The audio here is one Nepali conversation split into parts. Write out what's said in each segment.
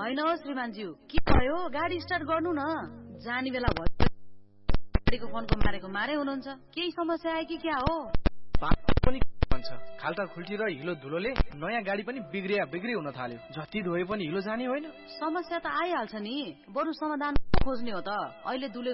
हैन हो श्रीमानज्यू, के भयो? गाडी स्टार्ट गर्नु न। जानी बेला भयो, गाडीको फोनको मारेको मारे हुनुहुन्छ। केही समस्या आयो कि क्या हो? पनि भन्छ खाल्टा खुल्टी र हिलो धुलोले नयाँ गाडी पनि बिग्रे हुन थाल्यो। जति धोए पनि हिलो जाने होइन। समस्या त आइहाल्छ नि, बरु समाधान खोज्ने हो त। अहिले दुले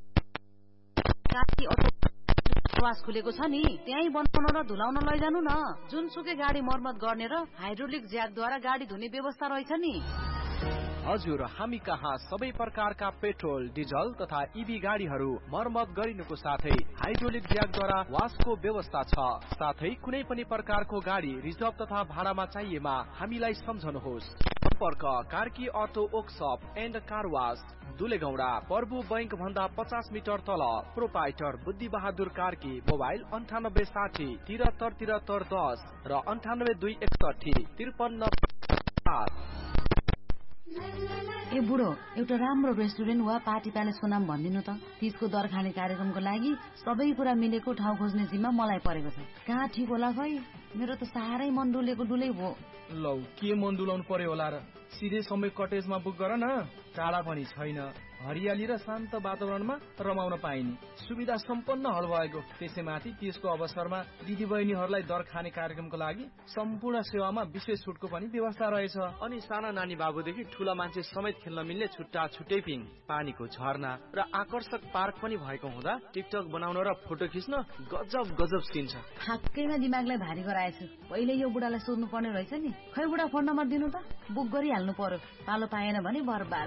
प्रवास खुलेको छ नि, त्यही बनाउन र धुलाउन लैजानु न। जुनसुकै गाडी मर्मत गर्ने र हाइड्रोलिक ज्याकद्वारा गाडी धुने व्यवस्था रहेछ नि। हजुर, हामी कहाँ सबै प्रकारका पेट्रोल, डिजल तथा ईभी गाडीहरू मर्मत गरिनुको साथै हाइड्रोलिक ज्याकद्वारा वासको व्यवस्था छ। साथै कुनै पनि प्रकारको गाडी रिजर्भ तथा भाडामा चाहिएमा हामीलाई सम्झनुहोस्। सम्पर्क Karki auto workshop and car वास, दुलेगौडा, प्रभु बैंक भन्दा 50 मिटर तल। प्रोपाइटर बुद्धि बहादुर कार्की। मोबाइल 9860 73 10 र 98 261 53 ए बुढो, एउटा राम्रो रेस्टुरेन्ट वा पार्टी प्यालेसको नाम भनिदिनु त। तीजको दर खाने कार्यक्रमको लागि सबै कुरा मिलेको ठाउँ खोज्ने जिम्मा मलाई परेको छ। कहाँ ठिक होला खै? मेरो त साह्रै मन डुलेको डुलै भयो। लौ, के मन डुलाउनु पर्यो होला र? सिधै समय कटेजमा बुक गर न। टाढा पनि छैन, हरियाली र शान्त वातावरणमा रमाउन पाइने सुविधा सम्पन्न हल भएको। त्यसैमाथि त्यसको अवसरमा दिदीबहिनीहरूलाई दर खाने कार्यक्रमको लागि सम्पूर्ण सेवामा विशेष छुटको पनि व्यवस्था रहेछ। अनि साना नानी बाबुदेखि ठूला मान्छे समेत खेल्न मिल्ने छुट्टा छुट्टै पिङ, पानीको झरना र आकर्षक पार्क पनि भएको हुँदा टिकटक बनाउन र फोटो खिच्न गजब सीन छ। ठ्याक्कैमा दिमागलाई भारी गराएछु। पहिले यो बुढालाई सोध्नु पर्ने रहेछ नि। खै बुढा, फोन नम्बर दिनु त, बुक गरिहाल्नु पर्यो। पालो पाएन भने बर्बाद।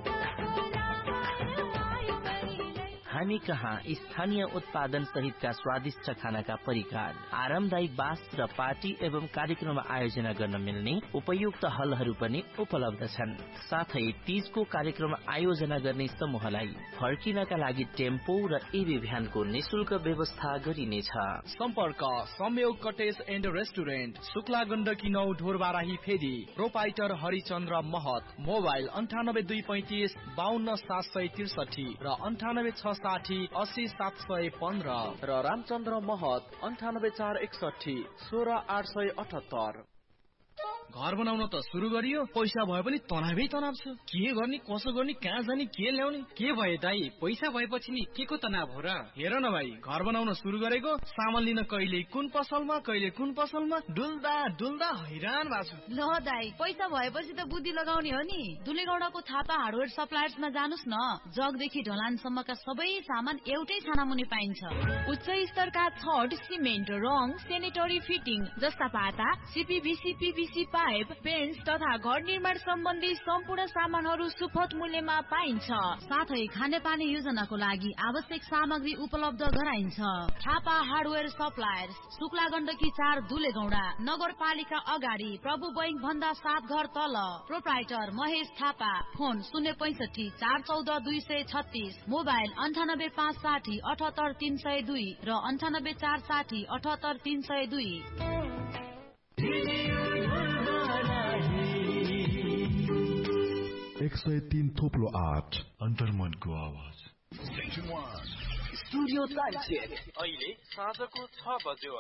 हामी कहाँ स्थानीय उत्पादन सहितका स्वादिष्ट खानाका परिकार, आरामदायी बास र पार्टी एवं कार्यक्रम आयोजना गर्न मिल्ने उपयुक्त हलहरू पनि उपलब्ध छन्। साथै तीजको कार्यक्रम आयोजना गर्ने समूहलाई फर्किनका लागि टेम्पो र ईभी भ्यानको निशुल्क व्यवस्था गरिनेछ। सम्पर्क संयोग cottage and restaurant, Shukla Gandaki 9 Dhorbarahi फेदी। प्रोपाइटर हरिचन्द्र महत। मोबाइल 98 235 52 763 र 98 60 80 715 र रामचन्द्र महत 98 461 16 878। घर बनाउन त सुरु गरियो, पैसा भए पनि तनावै तनाव छ। के गर्ने, कसो गर्ने, कहाँ जाने, के ल्याउने? के भयो दाई, पैसा भएपछि नि के को तनाव हो र? हेर न भाइ, घर बनाउन सुरु गरेको, सामान लिन कहिले कुन पसलमा कहिले कुन पसलमा डुल्दा हैरान भएको छु। ल दाई, पैसा भएपछि त बुद्धि लगाउने हो नि। दुलेगौडाको थापा हार्डवेयर सप्लायर्समा जानुस् न। जगदेखि ढलानसम्मका सबै सामान एउटै छानामुनि पाइन्छ। उच्च स्तरका छड, सिमेन्ट, रङ, सेनेटरी फिटिङ जस्ता पाता, सीपीभीसी, पीवीसी पाइप, पेन्ट्स तथा घर निर्माण सम्बन्धी सम्पूर्ण सामानहरू सुपथ मूल्यमा पाइन्छ। साथै खानेपानी योजनाको लागि आवश्यक सामग्री उपलब्ध गराइन्छ। थापा हार्डवेयर सप्लायर्स, शुक्ला गण्डकी 4 दुलेगौडा, नगरपालिका अगाडि, प्रभु बैंक भन्दा 7 घर तल। Proprietor Mahesh Thapa. Phone 065 414 236, mobile 98 560 78 302 र 98 460 78 302। 103.8 अन्तर्मनको आवाज। स्टुडियो टाइम चेक अहिले साँझको 6 बज्यो।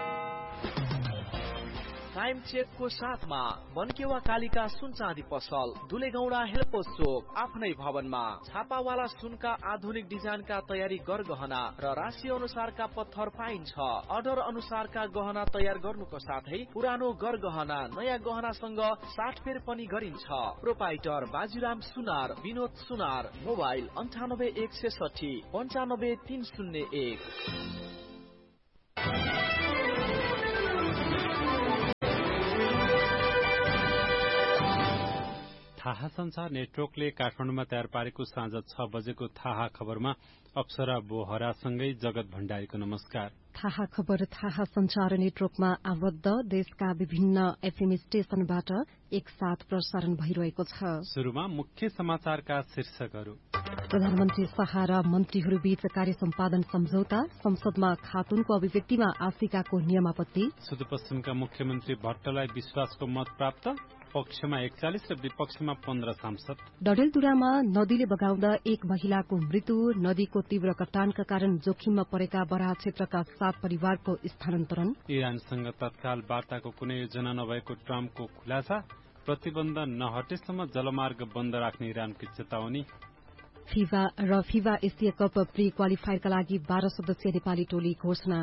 टाइम चेकको साथमा बनकेवा कालिका सुन चाँदी पसल, दुलेगौडा हेलपोस्ट चोक, आफ्नै भवनमा। छापावाला सुनका आधुनिक डिजाइनका तयारी गरगहना र राशि अनुसारका पत्थर पाइन्छ। अर्डर अनुसारका गहना तयार गर्नुको साथै पुरानो गरगहना नयाँ गहनासँग साटफेर पनि गरिन्छ। प्रोपाइटर बाजीराम सुनार, विनोद सुनार। मोबाइल 98 160 95 301। थाहा संचार नेटवर्कले काठमाडौँमा तयार पारेको साँझ 6 बजेको थाहा खबरमा अप्सरा बोहरासँगै जगत भण्डारीको नमस्कार। थाहा खबर थाहा संचार नेटवर्कमा आबद्ध देशका विभिन्न एफएम स्टेशनबाट एकसाथ प्रसारण भइरहेको छ। शुरूमा मुख्य समाचारका शीर्षकहरू। प्रधानमन्त्री शाह र मन्त्रीहरूबीच कार्य सम्पादन सम्झौता, संसदमा खातुनको अभिव्यक्तिमा आशिकाको नियमापत्ति। सुदूरपश्चिमका मुख्यमन्त्री भट्टलाई विश्वासको मत प्राप्त, पक्षमा 41 र विपक्षमा 15 सांसद। डडेलधुरामा नदीले बगाउँदा एक महिलाको मृत्यु, नदीको तीव्र कटानका कारण जोखिममा परेका बराहा क्षेत्रका 7 परिवारको स्थानान्तरण। इरानसँग तत्काल वार्ताको कुनै योजना नभएको ट्रम्पको खुलासा, प्रतिबन्ध नहटेसम्म जलमार्ग बन्द राख्ने इरानकी चेतावनी। फिफा एसिया कप प्री क्वालिफायरका लागि 12 सदस्यीय नेपाली टोली घोषणा।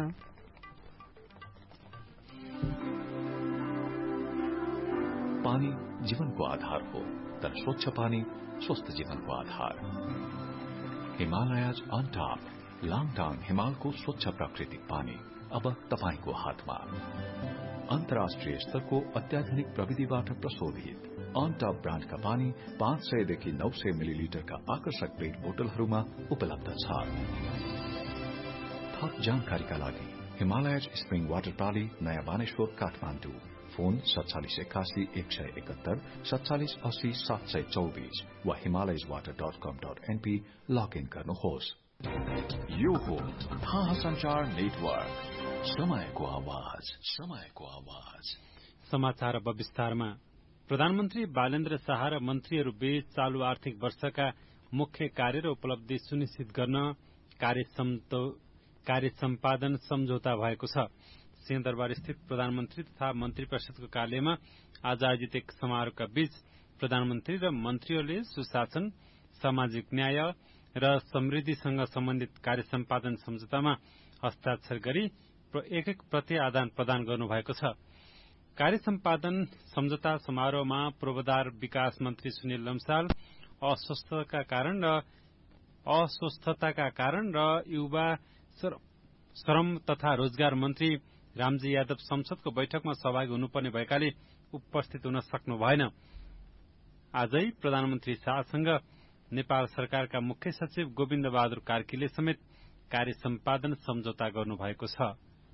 पानी जीवनको आधार हो, तर स्वच्छ पानी स्वस्थ जीवनको आधार। हिमालयज अन टॉप, लाङटाङ हिमालको स्वच्छ प्राकृतिक पानी अब तपाईको हातमा। अन्तर्राष्ट्रिय स्तरको अत्याधुनिक प्रविधिबाट प्रशोधित अन टॉप ब्रान्डका पानी 500 देखि 900 मिलिलिटरका आकर्षक पेट बोतलहरूमा उपलब्ध छ। थप जानकारीका लागि हिमालयज स्प्रिङ वाटर प्रणाली, नयाँ बानेश्वर, काठमाडौँ। फोन 4781 171 4780 724 वा himalayaswater.com.np लगइन गर्नुहोस्। यो हो थाहा संचार नेटवर्क, समयको आवाज, समयको आवाज। समाचार अब विस्तारमा। प्रधानमन्त्री बालेन्द्र शाह र मन्त्रीहरू बीच चालू आर्थिक वर्षका मुख्य कार्य र उपलब्धि सुनिश्चित गर्न कार्य सम्पादन सम्झौता भएको छ। सिंहदरबार स्थित प्रधानमन्त्री तथा मन्त्री परिषदको कार्यालयमा आज आयोजित एक समारोहका बीच प्रधानमन्त्री र मन्त्रीहरूले सुशासन, सामाजिक न्याय र समृद्धिसँग सम्बन्धित कार्य सम्पादन सम्झौतामा हस्ताक्षर गरी एक प्रति आदान प्रदान गर्नुभएको छ। कार्य सम्पादन सम्झौता समारोहमा पूर्वाधार विकास मन्त्री सुनिल लम्साल, अस्वस्थताका कारण र युवा श्रम तथा रोजगार मन्त्री रामजी यादव संसदको बैठकमा सहभागी हुनुपर्ने भएकाले उपस्थित हुन सक्नु भएन। आजै प्रधानमन्त्री शाहसँग नेपाल सरकारका मुख्य सचिव गोविन्द बहादुर कार्कीले समेत कार्य सम्पादन सम्झौता गर्नुभएको छ।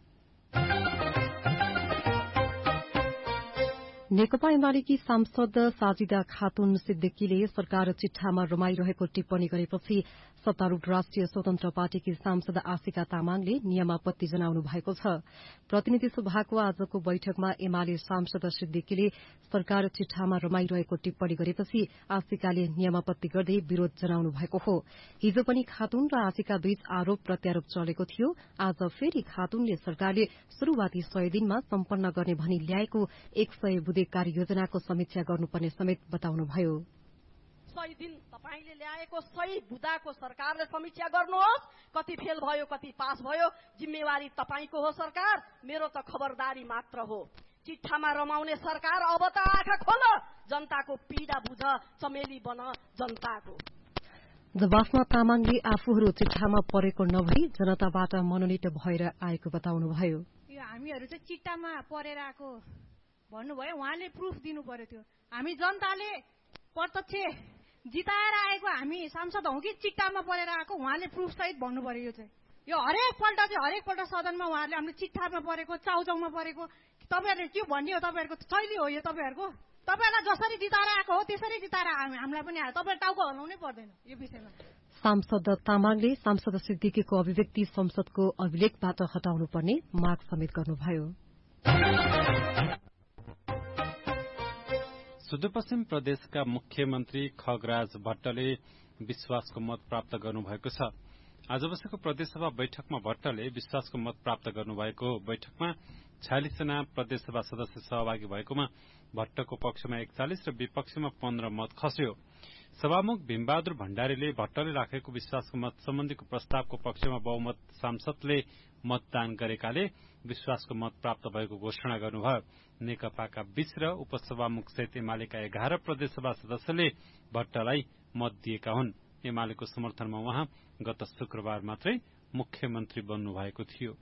नेकपा एमालेकी सांसद साजिदा खातुन सिद्दिकीले सरकार चिट्ठामा रमाइरहेको टिप्पणी गरेपछि सत्तारूढ़ राष्ट्रिय स्वतन्त्र पार्टीकी सांसद आशिका तामाङले नियमापत्ति जनाउनु भएको छ। प्रतिनिधि सभाको आजको बैठकमा एमाले सांसद सिद्दिकीले सरकार चिट्ठामा रमाइरहेको टिप्पणी गरेपछि आशिकाले नियमापत्ति गर्दै विरोध जनाउनु भएको हो। हिजो पनि खातुन र आशिका बीच आरोप प्रत्यारोप चलेको थियो। आज फेरि खातुनले सरकारले शुरूआती 100 दिनमा सम्पन्न गर्ने भनी ल्याएको 100 बुँदे कार्ययोजनाको समीक्षा गर्नुपर्ने समेत बताउनुभयो। 100 दिन तपाईले ल्याएको 100 बुदाको सरकारले समीक्षा गर्नुहोस्। कति फेल भयो, कति पास भयो, जिम्मेवारी तपाईको हो सरकार, मेरो त खबरदारी मात्र हो। चिट्ठामा रमाउने सरकार अब त आँखा खोल, जनताको पीडा बुझ, चमेली बन जनताको। जवाफमा तामाङले आफूहरू चिट्ठामा परेको नभई जनताबाट मनोनित भएर आएको बताउनुभयो। यो हामीहरू चाहिँ चिट्ठामा परेर आएको भन्नुभयो, उहाँले प्रुफ दिनु पर्यो। त्यो हामी जनताले प्रत्यक्ष जिताएर आएको हामी सांसद हौ कि चिट्ठामा परेर आएको, उहाँले प्रुफ सहित भन्नु पर्यो। यो हरेकपल्ट सदनमा उहाँहरूले हामीले चिट्ठामा परेको, चाउचाउमा परेको, तपाईँहरूले के भन्ने हो? तपाईँहरूको शैली हो यो। तपाईँहरूलाई जसरी जिताएर आएको हो त्यसरी जिताएर हामीलाई पनि आयो। तपाईँ टाउको हल्लाउनै पर्दैन यो विषयमा। सांसद तामाङले सांसद सिद्दिकीको अभिव्यक्ति संसदको अभिलेखबाट हटाउनुपर्ने माग समेत गर्नुभयो। सुदूरपश्चिम प्रदेशका मुख्यमन्त्री खगराज भट्टले विश्वासको मत प्राप्त गर्नुभएको छ। आज बसेको प्रदेशसभा बैठकमा भट्टले विश्वासको मत प्राप्त गर्नुभएको बैठकमा 46 जना प्रदेशसभा सदस्य सहभागी भएकोमा भट्टको पक्षमा 41 र विपक्षमा 15 मत खस्यो। सभामुख भीमबहादुर भण्डारीले भट्टले राखेको विश्वासको मत सम्बन्धीको प्रस्तावको पक्षमा बहुमत सांसदले मतदान गरेकाले विश्वासको मत प्राप्त भएको घोषणा गर्नुभयो। नेकपाका 20 र उपसभामुख सहित एमालेका 11 प्रदेशसभा सदस्यले भट्टलाई मत दिएका हुन्। एमालेको समर्थनमा उहाँ गत शुक्रबार मात्रै मुख्यमन्त्री बन्नु भएको थियो।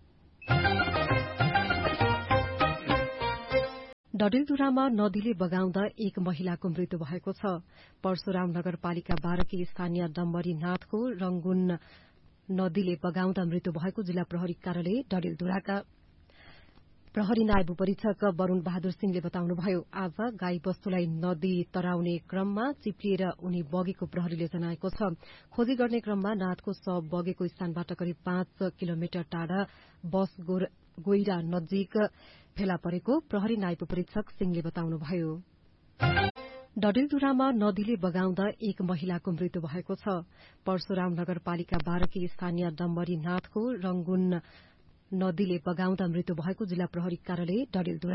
डडेलधुरामा नदीले बगाउँदा एक महिलाको मृत्यु भएको छ। परशुराम नगरपालिका 12 की स्थानीय डम्बरी नाथको रंगुन नदीले बगाउँदा मृत्यु भएको जिल्ला प्रहरी कार्यालय डडेलधुराका प्रहरी नायब परीक्षक वरूण बहादुर सिंहले बताउनुभयो। आज गाई वस्तुलाई नदी तराउने क्रममा चिप्लिएर उनी बगेको प्रहरीले जनाएको छ। खोजी गर्ने क्रममा नाथको शव बगेको स्थानबाट करिब 5 किलोमिटर टाढा बस गोइरा नजिक फेला परेको प्रहरी नायब परीक्षक सिंहले बताउनुभयो। डडेलधुरामा नदीले बगाउँदा एक महिलाको मृत्यु भएको छ। परशुराम नगरपालिका 12 की स्थानीय डम्बरी नाथको रंगुन नदीले बगाउँदा मृत्यु भएको जिल्ला प्रहरी कार्यालय डडेलधुरा